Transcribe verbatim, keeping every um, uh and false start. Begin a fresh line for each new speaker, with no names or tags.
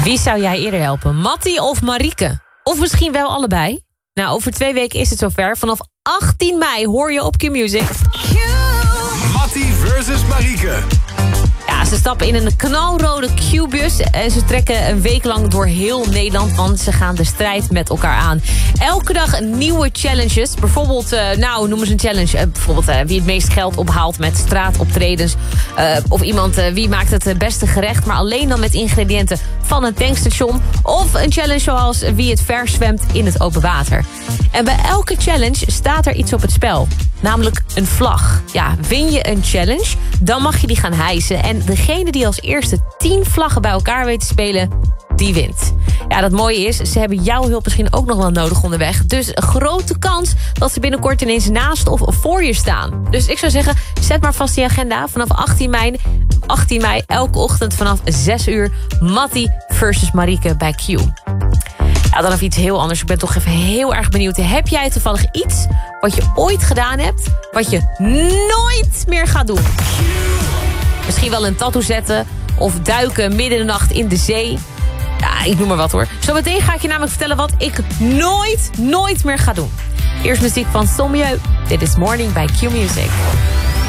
Wie zou jij eerder helpen? Mattie of Marieke? Of misschien wel allebei? Nou, over twee weken is het zover. Vanaf achttien mei hoor je op Q-Music.
Mattie versus Marieke.
Ja, ze stappen in een knalrode Q-bus en ze trekken een week lang door heel Nederland, want ze gaan de strijd met elkaar aan. Elke dag nieuwe challenges. Bijvoorbeeld, uh, nou, noem eens een challenge. Uh, bijvoorbeeld uh, wie het meest geld ophaalt met straatoptredens. Uh, of iemand uh, wie maakt het beste gerecht, maar alleen dan met ingrediënten van een tankstation. Of een challenge zoals wie het vers zwemt in het open water. En bij elke challenge staat er iets op het spel. Namelijk een vlag. Ja, win je een challenge, dan mag je die gaan hijsen. En degene die als eerste tien vlaggen bij elkaar weet te spelen, die wint. Ja, dat mooie is, ze hebben jouw hulp misschien ook nog wel nodig onderweg. Dus een grote kans dat ze binnenkort ineens naast of voor je staan. Dus ik zou zeggen, zet maar vast die agenda. Vanaf achttien mei, achttien mei elke ochtend vanaf zes uur... Mattie versus Marieke bij Q. Ja, dan even iets heel anders. Ik ben toch even heel erg benieuwd. Heb jij toevallig iets wat je ooit gedaan hebt, wat je nooit meer gaat doen? Misschien wel een tattoo zetten of duiken midden in de nacht in de zee. Ja, ik noem maar wat hoor. Zometeen ga ik je namelijk vertellen wat ik nooit, nooit meer ga doen. Eerst muziek van Sommieu. Dit is Morning bij Q-Music.